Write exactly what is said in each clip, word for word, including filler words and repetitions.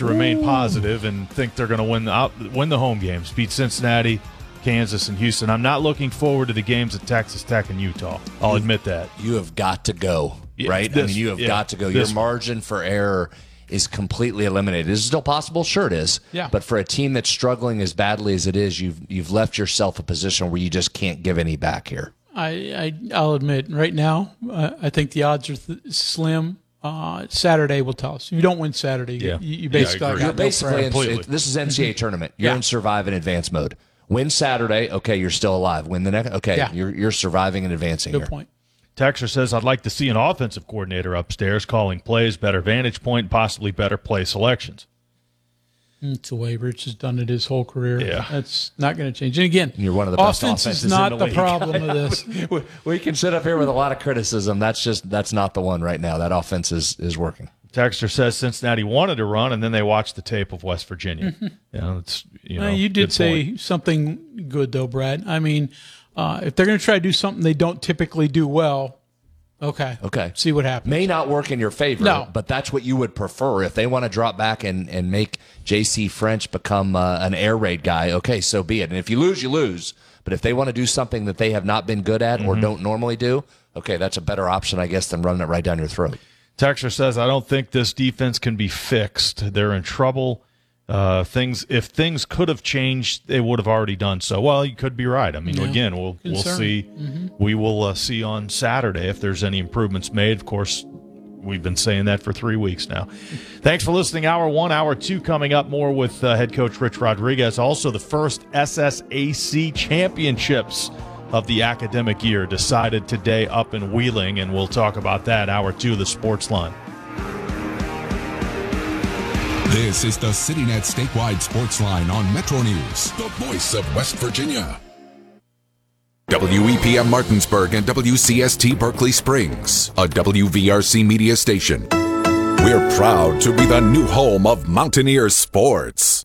to remain positive and think they're going to win the win the home games, beat Cincinnati, Kansas, and Houston. I'm not looking forward to the games at Texas Tech and Utah. I'll You've, admit that. You have got to go, yeah, right? This, I mean, you have yeah, got to go. This, Your margin for error is completely eliminated. Is it still possible? Sure it is. Yeah. But for a team that's struggling as badly as it is, you've you've left yourself a position where you just can't give any back here. I, I I'll admit, right now, uh, I think the odds are th- slim. Uh, Saturday will tell us. If you don't win Saturday, yeah. you, you basically yeah, got You're no basically prayer. in, it, this is N C double A tournament. You're Yeah. in survive and advance mode. Win Saturday, okay, you're still alive. Win the next, okay, Yeah. you're you're surviving and advancing. Good here. point. Texter says, I'd like to see an offensive coordinator upstairs calling plays, better vantage point, possibly better play selections. It's the way Rich has done it his whole career. Yeah. That's not going to change. And again, You're one of the best offense offenses is not in the the, league. problem of this. we, we can sit up here with a lot of criticism. That's just that's not the one right now. That offense is is working. Texter says Cincinnati wanted to run, and then they watched the tape of West Virginia. you know, it's you know Uh, you did good say point. something good, though, Brad. I mean, uh, if they're going to try to do something they don't typically do well, okay. Okay. See what happens. May not work in your favor, No. but that's what you would prefer. If they want to drop back and, and make J C French become uh, an air raid guy, okay, so be it. And if you lose, you lose. But if they want to do something that they have not been good at or Mm-hmm. don't normally do, okay, that's a better option, I guess, than running it right down your throat. Texter says, I don't think this defense can be fixed. They're in trouble. Uh, things if things could have changed, they would have already done so. Well, you could be right. I mean, Yeah. again, we'll we'll Concern. see. Mm-hmm. We will uh, see on Saturday if there's any improvements made. Of course, we've been saying that for three weeks now. Thanks for listening. Hour one, hour two coming up. More with uh, head coach Rich Rodriguez. Also, the first S S A C championships of the academic year decided today up in Wheeling, and we'll talk about that. Hour two of the Sports Line. This is the CityNet Statewide Sports Line on Metro News, the voice of West Virginia. W E P M Martinsburg and W C S T Berkeley Springs, a W V R C media station. We're proud to be the new home of Mountaineer sports.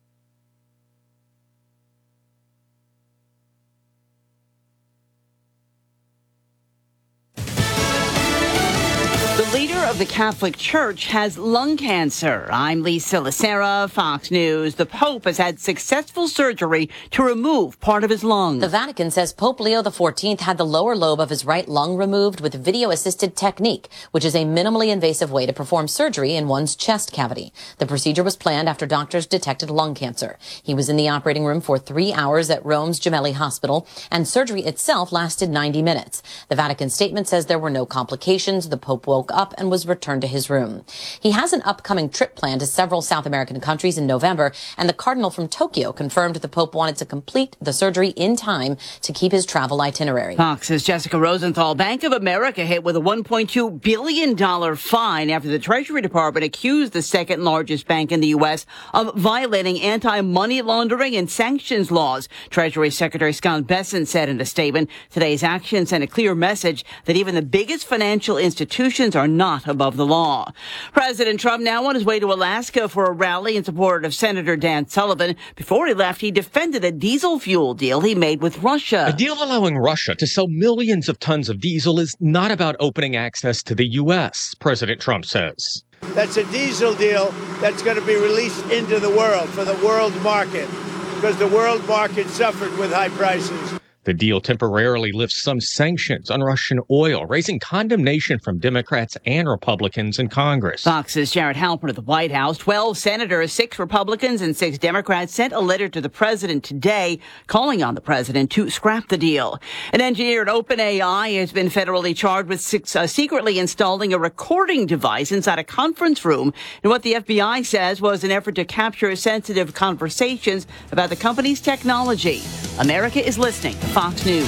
The leader of the Catholic Church has lung cancer. I'm Lisa Lacera, Fox News. The Pope has had successful surgery to remove part of his lung. The Vatican says Pope Leo the fourteenth had the lower lobe of his right lung removed with video-assisted technique, which is a minimally invasive way to perform surgery in one's chest cavity. The procedure was planned after doctors detected lung cancer. He was in the operating room for three hours at Rome's Gemelli Hospital, and surgery itself lasted ninety minutes. The Vatican statement says there were no complications. The Pope woke up and was returned to his room. He has an upcoming trip planned to several South American countries in November, and the Cardinal from Tokyo confirmed the Pope wanted to complete the surgery in time to keep his travel itinerary. Fox's Jessica Rosenthal. Bank of America hit with a one point two billion dollars fine after the Treasury Department accused the second largest bank in the U S of violating anti-money laundering and sanctions laws. Treasury Secretary Scott Bessent said in a statement, today's action sent a clear message that even the biggest financial institutions are not above the law. President Trump now on his way to Alaska for a rally in support of Senator Dan Sullivan. Before he left, he defended a diesel fuel deal he made with Russia. A deal allowing Russia to sell millions of tons of diesel is not about opening access to the U S, President Trump says. That's a diesel deal that's going to be released into the world for the world market, because the world market suffered with high prices. The deal temporarily lifts some sanctions on Russian oil, raising condemnation from Democrats and Republicans in Congress. Fox's Jared Halpern at the White House. Twelve senators, six Republicans, and six Democrats sent a letter to the president today calling on the president to scrap the deal. An engineer at OpenAI has been federally charged with six, uh, secretly installing a recording device inside a conference room in what the F B I says was an effort to capture sensitive conversations about the company's technology. America is listening to Fox News.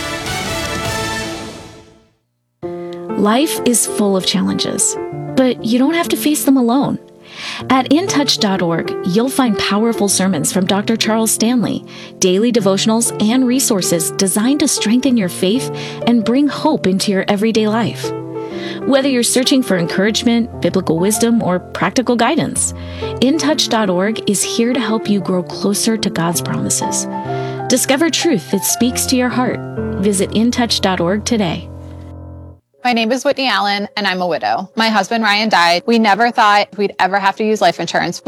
Life is full of challenges, but you don't have to face them alone. At in touch dot org, you'll find powerful sermons from Doctor Charles Stanley, daily devotionals, and resources designed to strengthen your faith and bring hope into your everyday life. Whether you're searching for encouragement, biblical wisdom, or practical guidance, in touch dot org is here to help you grow closer to God's promises. Discover truth that speaks to your heart. Visit in touch dot org today. My name is Whitney Allen, and I'm a widow. My husband, Ryan, died. We never thought we'd ever have to use life insurance.